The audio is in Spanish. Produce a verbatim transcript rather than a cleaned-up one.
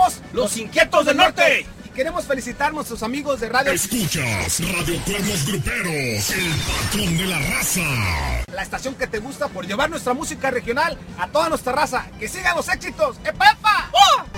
Somos los Inquietos del Norte. Y queremos felicitar a nuestros amigos de radio. Escuchas Radio Cuernos Gruperos, el patrón de la raza. La estación que te gusta por llevar nuestra música regional a toda nuestra raza. ¡Que sigan los éxitos! ¡Epa, epa! ¡Oh!